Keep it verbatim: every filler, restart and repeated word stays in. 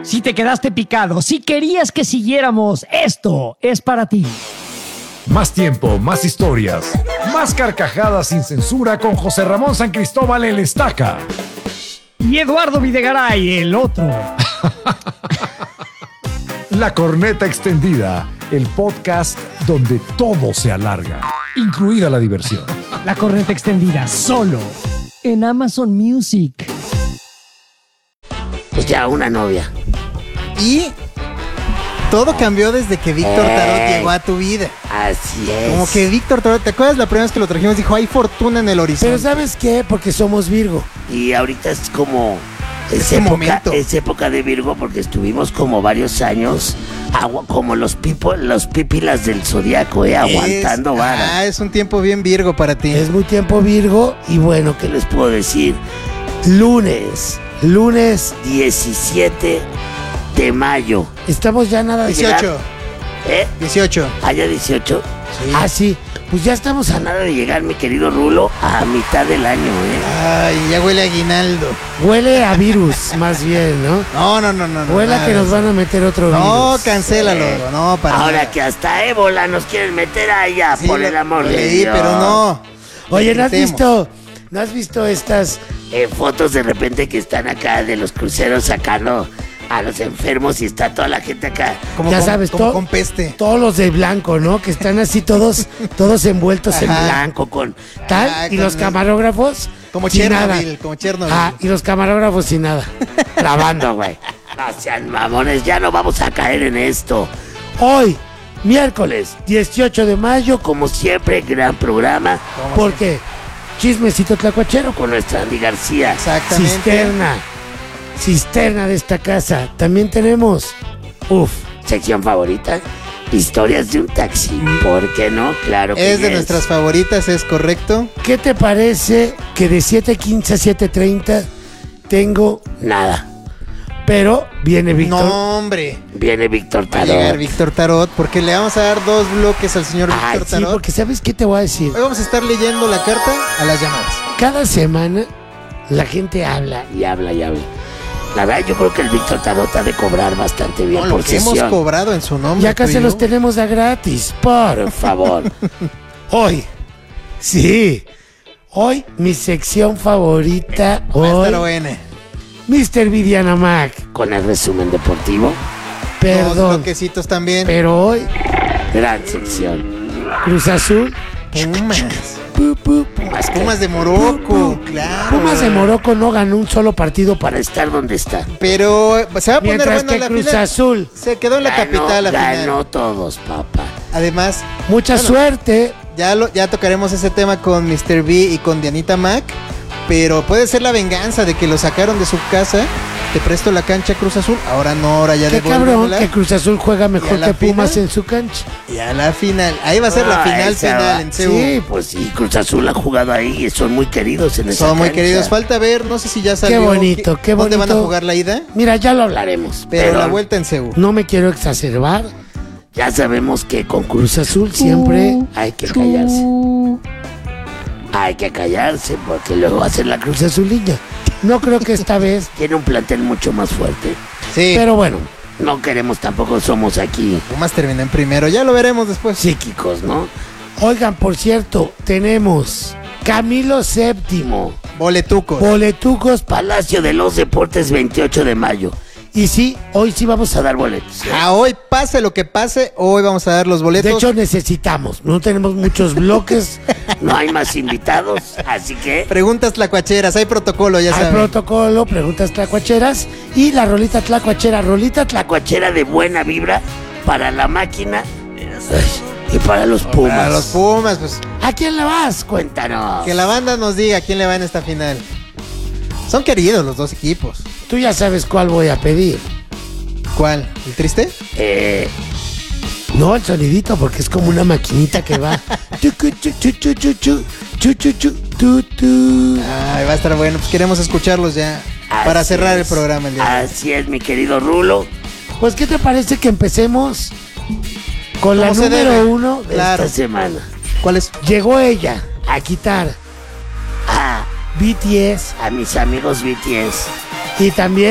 Si te quedaste picado, si querías que siguiéramos, esto es para ti. Más tiempo, más historias, más carcajadas sin censura con José Ramón San Cristóbal el Estaca. Y Eduardo Videgaray, el otro. La Corneta Extendida, el podcast donde todo se alarga, incluida la diversión. La Corneta Extendida, solo en Amazon Music. Pues ya, una novia. Y todo cambió desde que Víctor Eh. Tarot llegó a tu vida. Así es. Como que Víctor Tarot, ¿te acuerdas la primera vez que lo trajimos? Dijo, hay fortuna en el horizonte. Pero ¿sabes qué? Porque somos Virgo. Y ahorita es como... Es Ese época, momento. es época de Virgo porque estuvimos como varios años agua, como los pipo, los pípilas del zodiaco, eh, aguantando Es- vara. Ah, es un tiempo bien Virgo para ti. Es muy tiempo Virgo y bueno, ¿Qué les puedo decir? Lunes, lunes diecisiete de mayo. estamos ya nada de... dieciocho. ¿Eh? dieciocho. ¿Allá dieciocho? Sí. Ah, sí, pues ya estamos A a... nada de llegar, mi querido Rulo, a mitad del año, ¿eh? Ay, ya huele a aguinaldo. Huele a virus, más bien, ¿no? No, no, no, no. no, Huele a nada que de nos eso. van a meter otro No, virus. cancélalo. Eh, No, para Ahora nada. que hasta ébola nos quieren meter allá, Sí, por lo- el amor lo de leí, Dios. pero no. Oye, ¿no has Intentemos. visto? ¿No has visto estas? Eh, fotos de repente que están acá de los cruceros sacando a los enfermos y está toda la gente acá. Como Ya con, sabes, como todo- con peste. Todos los de blanco, ¿no? Que están así todos, todos envueltos en Ajá. blanco con tal. Ah, y con los el- camarógrafos Como sin Chernobyl, nada. como Chernobyl. Ah, y los camarógrafos sin nada. Grabando, güey. No sean mamones, ya no vamos a caer en esto. Hoy, miércoles dieciocho de mayo, Como siempre, gran programa porque chismecito tlacuachero con nuestra Andy García. Exactamente. cisterna, cisterna de esta casa. También tenemos, uf, Sección favorita, historias de un taxi. ¿Por qué no? Claro que Es de yes. nuestras favoritas, es correcto. ¿qué te parece que de siete quince a siete treinta tengo Nada. pero viene Víctor? No, hombre. Viene Víctor Va a llegar Tarot. Víctor Tarot porque le vamos a dar dos bloques al señor Ay, Víctor Sí, Tarot. porque ¿sabes qué te voy a decir? Hoy vamos a estar leyendo la carta a las llamadas. Cada semana la gente habla. Y habla y habla. La verdad, yo creo que el Víctor Tarot ha de cobrar bastante bien No, lo por que hemos sesión. cobrado en su nombre. Ya casi tú y los yo. tenemos a gratis, por Por favor. hoy. Sí. Hoy mi sección favorita, Va a estar hoy, buena. mister Vidiana Mac. Con el resumen deportivo. Dos Perdón, bloquecitos también. pero hoy Gran sección. Cruz Azul. Pumas. pu, pu, pu. Más que Pumas de Morocco, claro. Pumas de Morocco no ganó un solo partido para para estar donde está. Pero se va a poner mientras buena que la Cruz final. Azul. Se quedó en la Ganó, capital la ganó final. todos, papá. Además, Mucha Bueno. suerte. ya lo, ya tocaremos ese tema con mister B y con Dianita Mac. Pero puede ser la venganza de que lo sacaron de su casa. Te presto la cancha Cruz Azul. Ahora no, ahora ya Qué cabrón devuélvemela. que Cruz Azul juega ¿Y mejor a la que Pumas final? en su cancha. Y a la final. Ahí va a ser la Ah, final esa va. final en Seúl. Sí, Pues sí, Cruz Azul ha jugado ahí y son muy queridos en esa Son muy cancha. queridos. Falta ver, no sé si ya salió. bonito, qué ¿Dónde van a bonito. jugar la ida? Mira, ya lo hablaremos. Pero, la vuelta en Seúl. No me quiero exacerbar. Ya sabemos que con Cruz Cruz Azul siempre hay que callarse. Hay que callarse porque luego hacen la Cruz. Cruz Azulilla. No creo que esta vez, Tiene un plantel mucho más fuerte. Sí. pero bueno, No queremos, tampoco somos aquí Pumas terminó en primero. Ya lo veremos después. psíquicos, ¿no? oigan, por cierto, tenemos Camilo Séptimo, Boletucos. boletucos pa- Palacio de los Deportes, veintiocho de mayo. y sí, hoy sí vamos A a dar. dar boletos. ¿eh? A hoy, pase lo que pase, hoy vamos a dar los boletos. De hecho, necesitamos, no tenemos muchos bloques, No hay más invitados, así que preguntas tlacuacheras, hay protocolo, ya hay saben. protocolo, preguntas tlacuacheras y la rolita tlacuachera, rolita la tlacuachera. cuachera de buena vibra para la máquina y para los Pumas. Para los Pumas, pues ¿A quién le vas? Cuéntanos. que la banda nos diga quién le va en esta final. Son queridos los dos equipos. Tú ya sabes cuál voy a pedir. ¿Cuál? ¿El triste? Eh, No, el sonidito, porque es como una maquinita que va. Chu, chu, chu, chu, chu, chu, chu, chu, chu, chu, tu, tu. Ay, va a estar bueno. Pues queremos escucharlos ya para así cerrar el es. programa el día de hoy. Así es, mi querido Rulo. Pues, ¿qué te parece que empecemos con la ¿Cómo se número debe? uno de Claro. Esta semana. ¿Cuál es? Llegó ella a quitar Ah, B T S a mis amigos B T S. y también